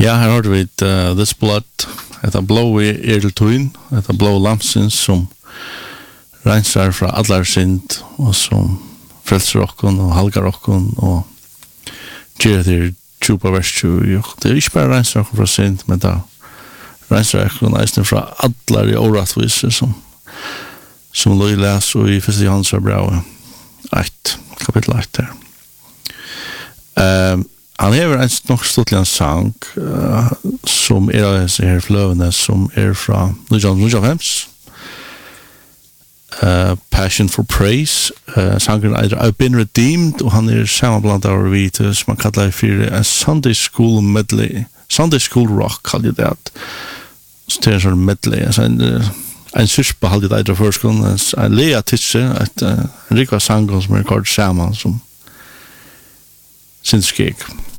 Ja, her har vi This Blood, et blå i til tøyen, et blå lamsins som rensar fra allar synd, og som frelser okkon og halgar okkon, og gjør det tjupa verstu. Det er ikke bare rensar okkon fra synd, men det rensar okkon eisne fra allar i åratvise, som lå i les og i 1. Johannes brev 1, kapittel 1 her. Han hever en nok stortlig en sang som av disse her fløvene som fra 1995. Passion for Praise. Sangeren I've Been Redeemed, og han sammenblandet av hvite som man kallar for en Sunday School medley. Sunday School rock, kallar jeg det. Så det en sånn medley. En syrspa halde det eidra førskolen. En lea tisse, en rikva sang som kort sammen som sinskik.